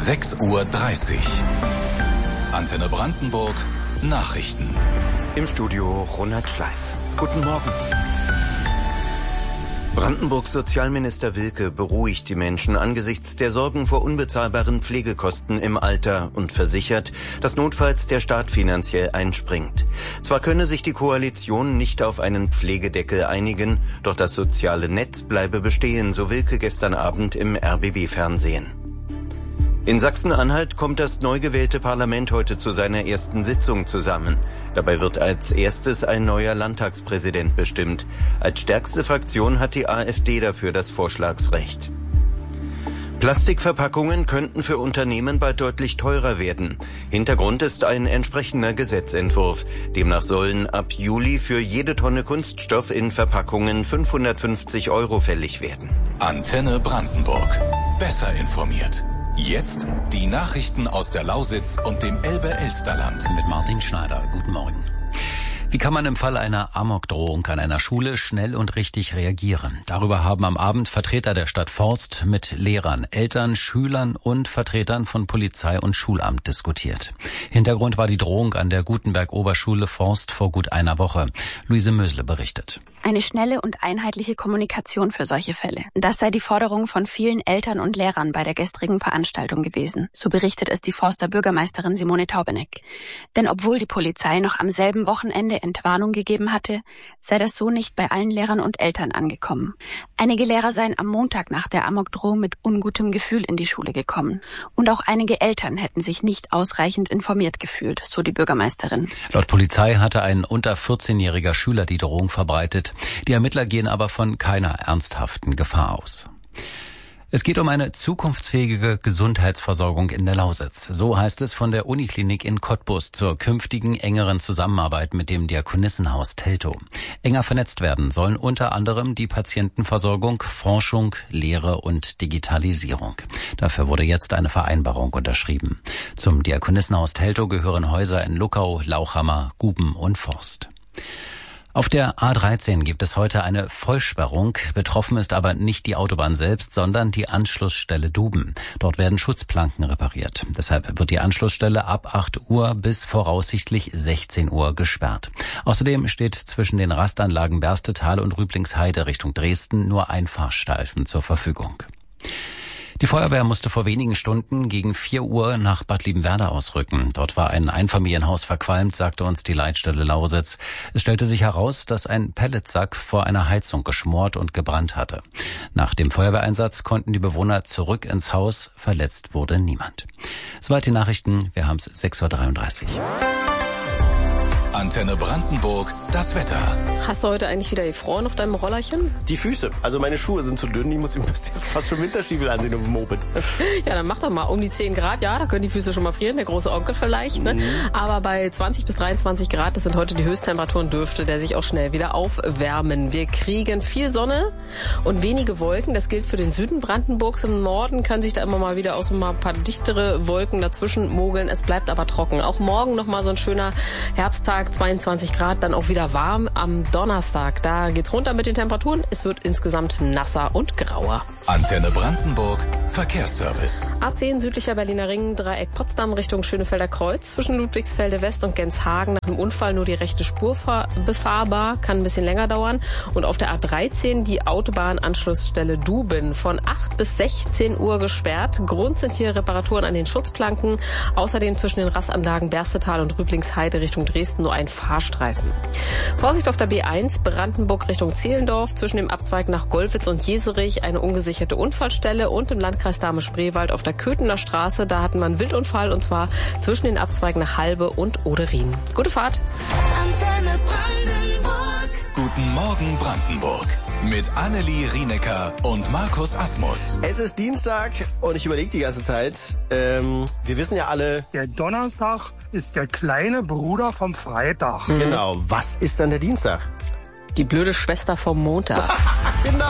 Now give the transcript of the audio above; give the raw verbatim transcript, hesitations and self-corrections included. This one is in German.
sechs Uhr dreißig. Antenne Brandenburg, Nachrichten. Im Studio Ronald Schleif. Guten Morgen. Brandenburgs Sozialminister Wilke beruhigt die Menschen angesichts der Sorgen vor unbezahlbaren Pflegekosten im Alter und versichert, dass notfalls der Staat finanziell einspringt. Zwar könne sich die Koalition nicht auf einen Pflegedeckel einigen, doch das soziale Netz bleibe bestehen, so Wilke gestern Abend im R B B-Fernsehen. In Sachsen-Anhalt kommt das neu gewählte Parlament heute zu seiner ersten Sitzung zusammen. Dabei wird als erstes ein neuer Landtagspräsident bestimmt. Als stärkste Fraktion hat die AfD dafür das Vorschlagsrecht. Plastikverpackungen könnten für Unternehmen bald deutlich teurer werden. Hintergrund ist ein entsprechender Gesetzentwurf. Demnach sollen ab Juli für jede Tonne Kunststoff in Verpackungen fünfhundertfünfzig Euro fällig werden. Antenne Brandenburg. Besser informiert. Jetzt die Nachrichten aus der Lausitz und dem Elbe-Elsterland. Mit Martin Schneider. Guten Morgen. Wie kann man im Fall einer Amokdrohung an einer Schule schnell und richtig reagieren? Darüber haben am Abend Vertreter der Stadt Forst mit Lehrern, Eltern, Schülern und Vertretern von Polizei und Schulamt diskutiert. Hintergrund war die Drohung an der Gutenberg-Oberschule Forst vor gut einer Woche. Luise Mösle berichtet. Eine schnelle und einheitliche Kommunikation für solche Fälle. Das sei die Forderung von vielen Eltern und Lehrern bei der gestrigen Veranstaltung gewesen. So berichtet es die Forster Bürgermeisterin Simone Taubeneck. Denn obwohl die Polizei noch am selben Wochenende Entwarnung gegeben hatte, sei das so nicht bei allen Lehrern und Eltern angekommen. Einige Lehrer seien am Montag nach der Amokdrohung mit ungutem Gefühl in die Schule gekommen. Und auch einige Eltern hätten sich nicht ausreichend informiert gefühlt, so die Bürgermeisterin. Laut Polizei hatte ein unter vierzehnjähriger Schüler die Drohung verbreitet. Die Ermittler gehen aber von keiner ernsthaften Gefahr aus. Es geht um eine zukunftsfähige Gesundheitsversorgung in der Lausitz. So heißt es von der Uniklinik in Cottbus zur künftigen engeren Zusammenarbeit mit dem Diakonissenhaus Teltow. Enger vernetzt werden sollen unter anderem die Patientenversorgung, Forschung, Lehre und Digitalisierung. Dafür wurde jetzt eine Vereinbarung unterschrieben. Zum Diakonissenhaus Teltow gehören Häuser in Luckau, Lauchhammer, Guben und Forst. Auf der A dreizehn gibt es heute eine Vollsperrung. Betroffen ist aber nicht die Autobahn selbst, sondern die Anschlussstelle Duben. Dort werden Schutzplanken repariert. Deshalb wird die Anschlussstelle ab acht Uhr bis voraussichtlich sechzehn Uhr gesperrt. Außerdem steht zwischen den Rastanlagen Berstetal und Rüblingsheide Richtung Dresden nur ein Fahrstreifen zur Verfügung. Die Feuerwehr musste vor wenigen Stunden gegen vier Uhr nach Bad Liebenwerda ausrücken. Dort war ein Einfamilienhaus verqualmt, sagte uns die Leitstelle Lausitz. Es stellte sich heraus, dass ein Pelletsack vor einer Heizung geschmort und gebrannt hatte. Nach dem Feuerwehreinsatz konnten die Bewohner zurück ins Haus. Verletzt wurde niemand. Soweit die Nachrichten. Wir haben es sechs Uhr dreiunddreißig. Antenne Brandenburg, das Wetter. Hast du heute eigentlich wieder gefroren auf deinem Rollerchen? Die Füße. Also meine Schuhe sind zu dünn. Ich muss, ich muss jetzt fast schon Winterstiefel ansehen auf dem Moped. Ja, dann mach doch mal um die zehn Grad. Ja, da können die Füße schon mal frieren. Der große Onkel vielleicht. Ne? Mhm. Aber bei zwanzig bis dreiundzwanzig Grad, das sind heute die Höchsttemperaturen, dürfte der sich auch schnell wieder aufwärmen. Wir kriegen viel Sonne und wenige Wolken. Das gilt für den Süden Brandenburgs. Im Norden kann sich da immer mal wieder auch so mal ein paar dichtere Wolken dazwischen mogeln. Es bleibt aber trocken. Auch morgen noch mal so ein schöner Herbsttag. zweiundzwanzig Grad, dann auch wieder warm am Donnerstag. Da geht's runter mit den Temperaturen. Es wird insgesamt nasser und grauer. Antenne Brandenburg, Verkehrsservice. A zehn südlicher Berliner Ring, Dreieck Potsdam Richtung Schönefelder Kreuz. Zwischen Ludwigsfelde West und Genshagen nach dem Unfall nur die rechte Spur befahrbar. Kann ein bisschen länger dauern. Und auf der A dreizehn die Autobahnanschlussstelle Duben von acht bis sechzehn Uhr gesperrt. Grund sind hier Reparaturen an den Schutzplanken. Außerdem zwischen den Rastanlagen Berstetal und Rüblingsheide Richtung Dresden nur ein Fahrstreifen. Vorsicht auf der B eins, Brandenburg Richtung Zehlendorf, zwischen dem Abzweig nach Golwitz und Jeserich eine ungesicherte Unfallstelle und im Landkreis Dahme-Spreewald auf der Köthener Straße, da hatten wir einen Wildunfall und zwar zwischen den Abzweigen nach Halbe und Oderin. Gute Fahrt! Antenne Brandenburg. Guten Morgen Brandenburg. Mit Annelie Rienecker und Markus Asmus. Es ist Dienstag und ich überlege die ganze Zeit, ähm, wir wissen ja alle... Der Donnerstag ist der kleine Bruder vom Freitag. Genau, was ist dann der Dienstag? Die blöde Schwester vom Montag. Genau.